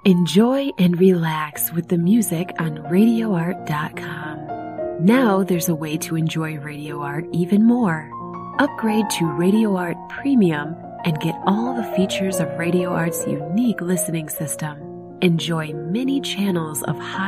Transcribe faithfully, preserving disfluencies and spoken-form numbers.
Enjoy and relax with the music on radio art dot com. Now there's a way to enjoy Radio Art even more. Upgrade to Radio Art Premium and get all the features of Radio Art's unique listening system. Enjoy many channels of high